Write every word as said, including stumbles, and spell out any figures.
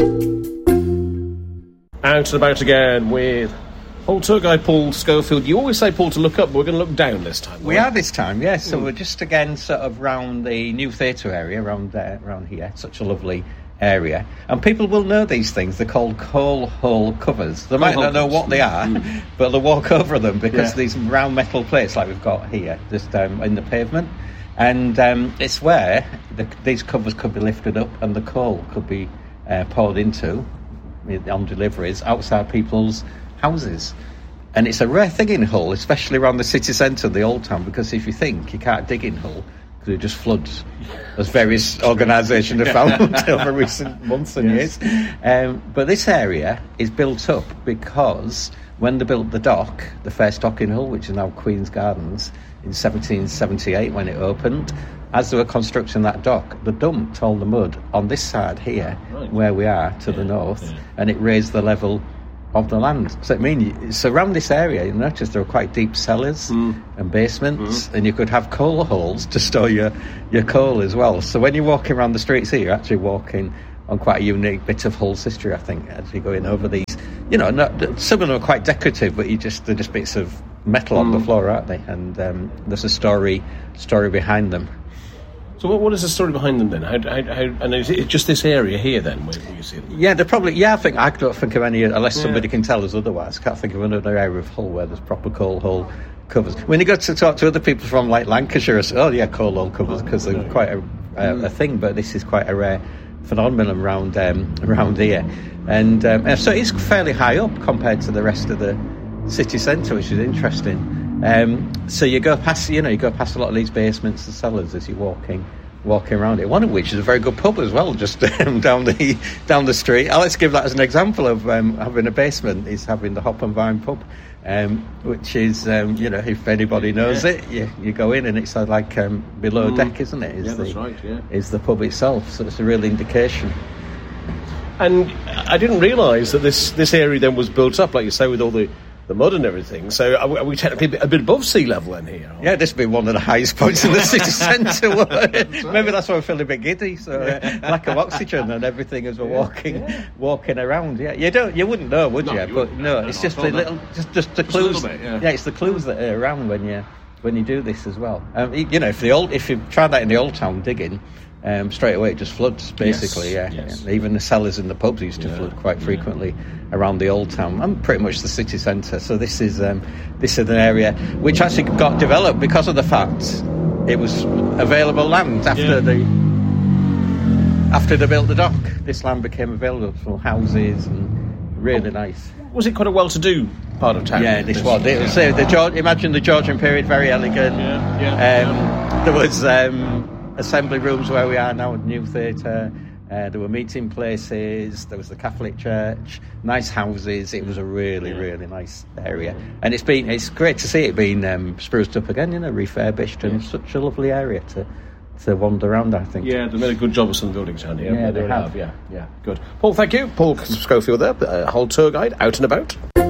Out and about again with Hull tour guide Paul Schofield. You always say, Paul, to look up, but we're going to look down this time. We right? are this time, yes. So mm. we're just again sort of round the new theatre area, around there, around here. Such a lovely area. And people will know these things. They're called coal hull covers. They might not know what they are, mm. but they'll walk over them because yeah. these round metal plates like we've got here, just um, in the pavement. And um, it's where the, these covers could be lifted up and the coal could be uh, poured into on deliveries outside people's houses. And it's a rare thing in Hull, especially around the city centre, the old town, because if you think you can't dig in Hull because it just floods, as various organisations have found over recent months and yes. years. Um, but this area is built up because when they built the dock, the first dock in Hull, which is now Queen's Gardens, in seventeen seventy-eight when it opened, as they were constructing that dock, they dumped all the mud on this side here, right. where we are, to yeah, the north, yeah. and it raised the level of the land. So I mean, so around this area, you notice there are quite deep cellars mm. and basements, mm. and you could have coal holes to store your, your coal as well. So when you're walking around the streets here, you're actually walking on quite a unique bit of Hull's history, I think, as you're going over these. You know, not, some of them are quite decorative, but you just they're just bits of metal mm. on the floor, aren't they? And um, there's a story story behind them. So what, what is the story behind them then? How, how, how, and is it just this area here then where, where you see them? Yeah, they're probably. Yeah, I think I don't think of any unless yeah. somebody can tell us otherwise. Can't think of another area of Hull where there's proper coal hull covers. When you go to talk to other people from like Lancashire, say, oh yeah, coal hull covers because oh, they're quite a, a, mm. a thing. But this is quite a rare phenomenon around um, around here, and um, so it's fairly high up compared to the rest of the city centre, which is interesting. Um, so you go past, you know, you go past a lot of these basements and cellars as you're walking, walking around it. One of which is a very good pub as well, just um, down the down the street. I'll let's give that as an example of um, having a basement. Is having the Hop and Vine pub, um, which is, um, you know, if anybody knows yeah. it, you, you go in and it's like um, below mm. deck, isn't it? Is yeah, the, that's right. Yeah, is the pub itself. So it's a real indication. And I didn't realise that this this area then was built up, like you say, with all the. the mud and everything. So are we, are we technically a bit above sea level in here? Yeah, this would be one of the highest points in the city centre. That's right. Maybe that's why I feel a bit giddy. So uh, lack of oxygen and everything as we're yeah, walking, yeah. walking around. Yeah, you don't, you wouldn't know, would no, you? you but no, no, it's just the little, just just the just clues. Bit, yeah. yeah, it's the clues that are around when you when you do this as well. Um, you know, if the old, if you try that in the old town digging. Um, straight away it just floods basically. Yes, yeah. yes. Even the cellars in the pubs used to yeah, flood quite frequently yeah. around the old town and pretty much the city centre. So this is um, this is an area which actually got developed because of the fact it was available land after yeah. the after they built the dock. This land became available for houses and really oh. nice. Was it quite a well-to-do part of town? Yeah, this, this was. It was yeah. the George, imagine the Georgian period, very elegant. Yeah, yeah, um, yeah. There was. Um, assembly rooms where we are now, new theatre, uh, there were meeting places, there was the Catholic church, nice houses. It was a really, yeah. really nice area, and it's been it's great to see it being um, spruced up again, you know, refurbished, and yeah. such a lovely area to to wander around, I think. Yeah, they've made a good job of some buildings down here. Yeah, they have. Yeah, yeah, good. Paul, thank you. Paul Schofield there, uh, Hull tour guide, out and about.